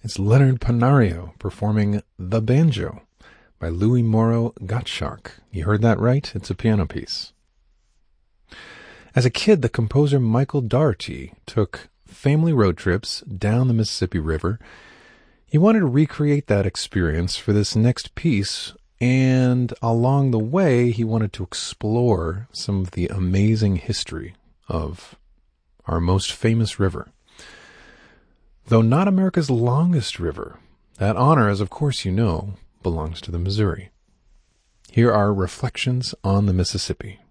It's Leonard Panario performing The Banjo by Louis Morrow Gottschalk. You heard that right? It's a piano piece. As a kid, the composer Michael Daugherty took family road trips down the Mississippi River. He wanted to recreate that experience for this next piece, and along the way, he wanted to explore some of the amazing history of our most famous river. Though not America's longest river, that honor, as of course you know, belongs to the Missouri. Here are Reflections on the Mississippi.